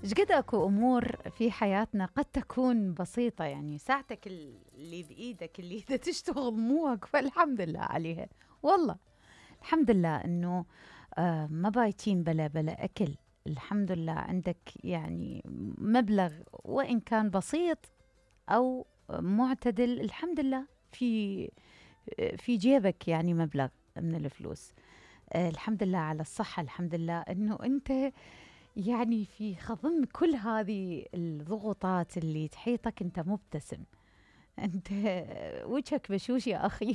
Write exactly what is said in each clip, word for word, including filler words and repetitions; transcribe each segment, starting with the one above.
إيش قد أكو أمور في حياتنا قد تكون بسيطة، يعني ساعتك اللي بإيدك اللي إذا تشتغل موك فالحمد لله عليها. والله الحمد لله إنه آه ما بايتين بلا بلا أكل. الحمد لله عندك يعني مبلغ وإن كان بسيط أو معتدل، الحمد لله في في جيبك يعني مبلغ من الفلوس. آه الحمد لله على الصحة، الحمد لله إنه أنت يعني في خضم كل هذه الضغوطات اللي تحيطك أنت مبتسم، أنت وجهك بشوش يا أخي.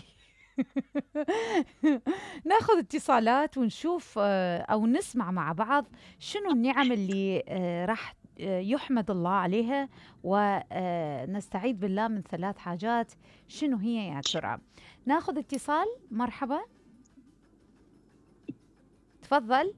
ناخذ اتصالات ونشوف آه، أو نسمع مع بعض شنو النعم اللي آه، راح آه، يحمد الله عليها، ونستعيذ بالله من ثلاث حاجات. شنو هي يا ترى؟ ناخذ اتصال. مرحبا، تفضل.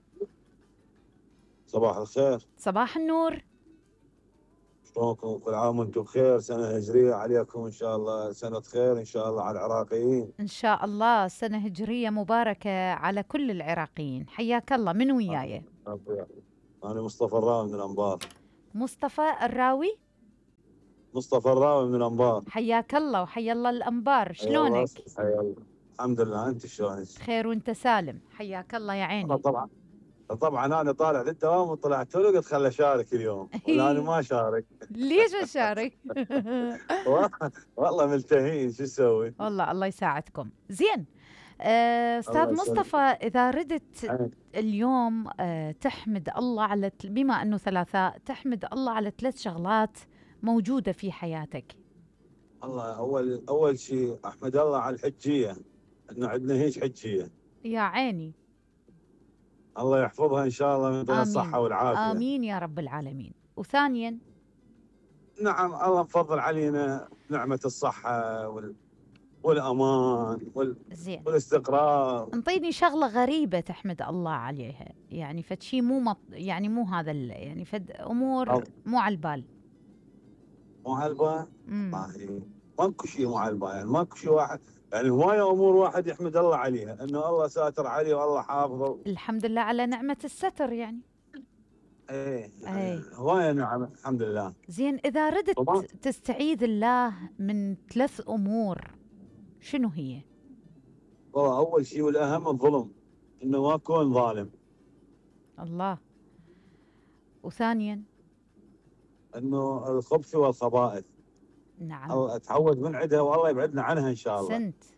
صباح الخير، صباح النور. شلونكم؟ كل عام وانتم بخير، سنة هجرية عليكم إن شاء الله، سنة خير إن شاء الله على العراقيين. إن شاء الله سنة هجرية مباركة على كل العراقيين. حياك الله، من وياي؟ ربي- أنا مصطفى الراوي من الأنبار. مصطفى الراوي. مصطفى الراوي من الأنبار. حياك الله وحيا الله الأنبار، حيا الله، شلونك؟ حيا الله. الحمد لله، أنت شلونك؟ خير وانت سالم، حياك الله يا أنا عيني. طبعا طبعا أنا طالع للدوام وطلعت له قلت خل أشارك اليوم، ولا أنا ما أشارك. ليش أشارك؟ والله والله ملتهين، شو أسوي؟ والله الله يساعدكم. زين. آه، الله أستاذ يسلمك. مصطفى، إذا ردت أه. اليوم آه، تحمد الله على تل- بما أنه ثلاثاء، تحمد الله على ثلاث شغلات موجودة في حياتك. الله أول أول شيء أحمد الله على الحجية، إنه عندنا هيك حجية. يا عيني. الله يحفظها إن شاء الله من ضمن آمين. الصحة والعافية. آمين يا رب العالمين. وثانيا؟ نعم، الله مفضل علينا نعمة الصحة وال... والأمان وال... زين. والاستقرار. انطيني شغلة غريبة تحمد الله عليها، يعني فد شيء مو مط... يعني مو هذا ال... يعني فد أمور أو مو على البال. مو على البال. امم والله ماكو شيء مو على البال، يعني ماكو شيء واحد، يعني هواية أمور واحد يحمد الله عليها، إنه الله ساتر عليه والله حافظه. الحمد لله على نعمة الستر يعني. إيه يعني أي. هواية نعم الحمد لله. زين، إذا ردت طبعا تستعيذ الله من ثلاث أمور، شنو هي؟ والله أول شيء والأهم الظلم، إنه ما أكون ظالم. الله. وثانيا؟ إنه الخبث والخبائث نعم. الله أتعوذ من عدها والله يبعدنا عنها إن شاء الله. سنت.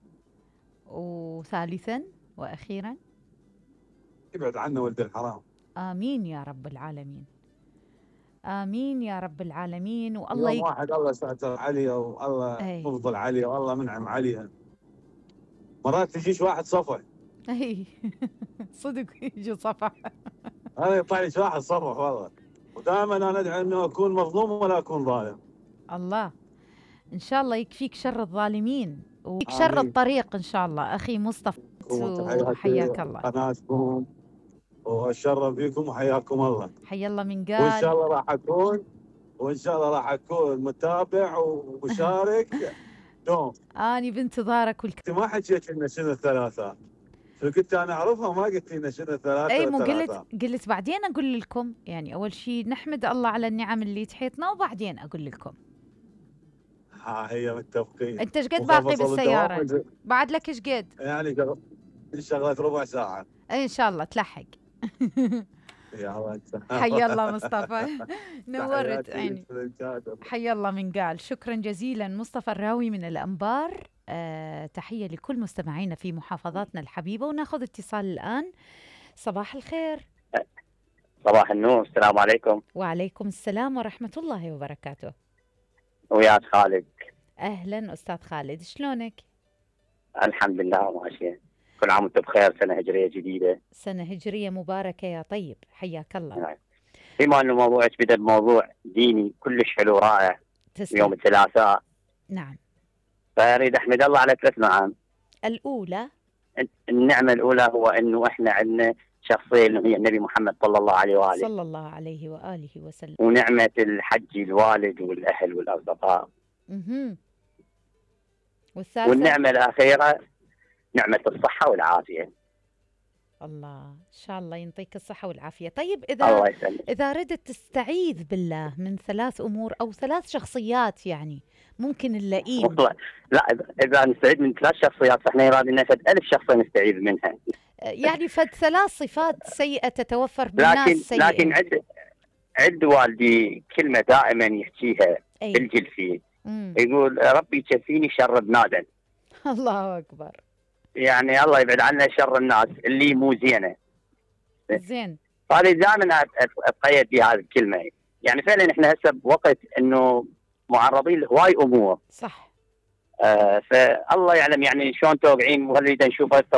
وثالثا وأخيرا؟ يبعد عنا ولد الحرام. آمين يا رب العالمين. آمين يا رب العالمين. والله يوم يك... واحد الله ساتر عليه والله أي. مفضل عليه والله منعم عليه، مرات تجيش واحد صفح. أي. صدق يجي صفح. انا يطلع لي واحد صفح والله، ودائما انا ادعي انه اكون مظلوم ولا اكون ظالم. الله. إن شاء الله يكفيك شر الظالمين ويكفيك شر امين. الطريق إن شاء الله. أخي مصطفى، وحياك الله. قناتكم واتشرف فيكم وحياكم الله. حي الله من وان شاء قال. الله راح اكون وان شاء الله راح اكون متابع ومشارك دوم. اني بانتظارك والك... انت ما حكيت لنا شنو الثلاثاء، شو كنت انا اعرفها ما قلت لنا شنو الثلاثاء. اي مو قلت والثلاثاء قلت بعدين اقول لكم، يعني اول شيء نحمد الله على النعم اللي تحيطنا وبعدين اقول لكم. ها هي متفقين. انت ايش قد باقي وخلصوا بالسياره؟ الدوام بعد لك ايش قد؟ يعني شغ- شغلت ربع ساعة. اي ان شاء الله تلحق. يا الله انت. حي الله مصطفى. نورت تحياتي عيني. للكاتب. حي الله من قال. شكرا جزيلا مصطفى الراوي من الأنبار. آه، تحية لكل مستمعينا في محافظاتنا الحبيبة. وناخذ اتصال الآن. صباح الخير. صباح النور، السلام عليكم. وعليكم السلام ورحمة الله وبركاته. وياك خالد. أهلا أستاذ خالد، شلونك؟ الحمد لله ماشية، كل عام وانت بخير، سنة هجرية جديدة. سنة هجرية مباركة يا طيب، حياك الله. نعم. بما انه موضوعك بدأ بموضوع ديني كلش حلو رائع، تسلم. يوم الثلاثاء، نعم. فاريد احمد الله على ثلاث نعم. الأولى؟ النعمة الأولى هو انه احنا عندنا شخصية اللي هي النبي محمد صلى الله عليه وآله، صلى الله عليه وآله وسلم. ونعمة الحج الوالد والأهل والأصدقاء. اها. والثالثة؟ والنعمة الأخيرة نعمة الصحة والعافية. الله إن شاء الله ينطيك الصحة والعافية. طيب إذا الله يسلمك. إذا ردت تستعيذ بالله من ثلاث أمور أو ثلاث شخصيات يعني ممكن نلاقيهم. والله لا، اذا نستعيد من ثلاث شخصيات فاحنا يراد لنا فد ألف شخصيه نستعيذ منها. يعني فد ثلاث صفات سيئة تتوفر لكن بالناس سيئة. لكن عد عد والدي كلمه دائما يحكيها أي. بالجلسه، مم. يقول ربي يكفيني شر بنادم. الله أكبر. يعني الله يبعد عنا شر الناس اللي مو زينه. زين. هذه دائما اتقيد بهذه الكلمه. يعني فعلا احنا هسه بوقت انه معرضين لهواي امور. صح. آه فالله يعلم يعني شلون توقعين وهل نشوف